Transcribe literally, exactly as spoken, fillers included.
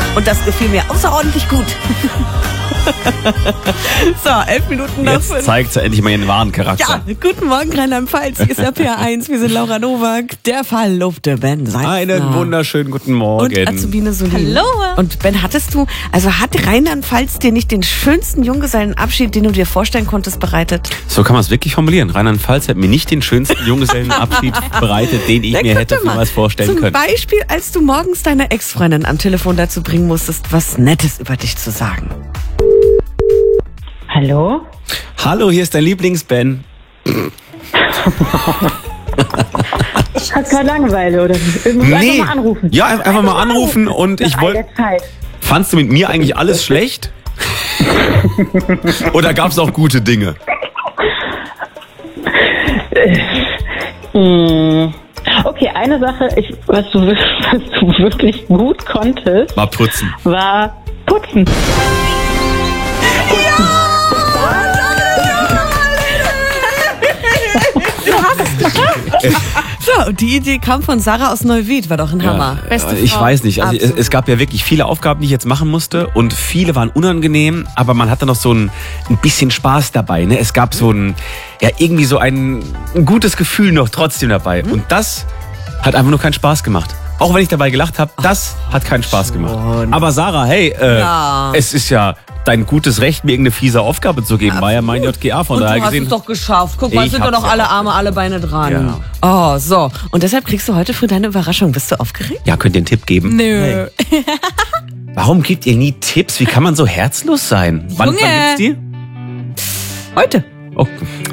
Und das gefiel mir außerordentlich gut. So, elf Minuten nach Jetzt fünf. zeigt sie endlich mal ihren wahren Charakter. Ja, guten Morgen Rheinland-Pfalz. Hier ist der P eins. Wir sind Laura Nowak, der verlobte Ben Seifner. Einen wunderschönen guten Morgen. Und Azubine Solin. Hallo. Und Ben, hattest du, also hat Rheinland-Pfalz dir nicht den schönsten Junggesellenabschied, den du dir vorstellen konntest, bereitet? So kann man es wirklich formulieren. Rheinland-Pfalz hat mir nicht den schönsten Junggesellenabschied bereitet, den ich Dann mir guck hätte doch mal. was vorstellen Zum können. Beispiel, als du morgens deine Ex-Freundin am Telefon dazu bringen musstest, was Nettes über dich zu sagen. Hallo? Hallo, hier ist dein Lieblings-Ben. Hat gerade Langeweile, oder? Ich muss einfach mal anrufen. Ja, einfach, einfach mal anrufen und ich Nach wollte. einiger Zeit. Fandst du mit mir eigentlich alles schlecht? Oder gab es auch gute Dinge? Hm. Okay, eine Sache, ich, was, du, was du wirklich gut konntest, Mal putzen. war putzen. So, und die Idee kam von Sarah aus Neuwied, war doch ein Hammer. Ja, Beste ich Frau. weiß nicht. Also es, Absolut. es gab ja wirklich viele Aufgaben, die ich jetzt machen musste und viele waren unangenehm, aber man hatte noch so ein, ein bisschen Spaß dabei. Ne? Es gab so ein, ja irgendwie so ein, ein gutes Gefühl noch trotzdem dabei und das hat einfach nur keinen Spaß gemacht. Auch wenn ich dabei gelacht habe, das hat keinen Spaß gemacht. Aber Sarah, hey, äh, Ja. es ist ja dein gutes Recht, mir irgendeine fiese Aufgabe zu geben. War ja mein J G A von Und daher du hast gesehen. es doch geschafft. Guck mal, Ich sind doch hab's noch ja alle auch Arme, alle Beine dran. Ja. Oh, so. Und deshalb kriegst du heute für deine Überraschung. Bist du aufgeregt? Ja, könnt ihr einen Tipp geben? Nö. Warum gebt ihr nie Tipps? Wie kann man so herzlos sein? Wann, Junge. wann gibt's die? Heute. Oh.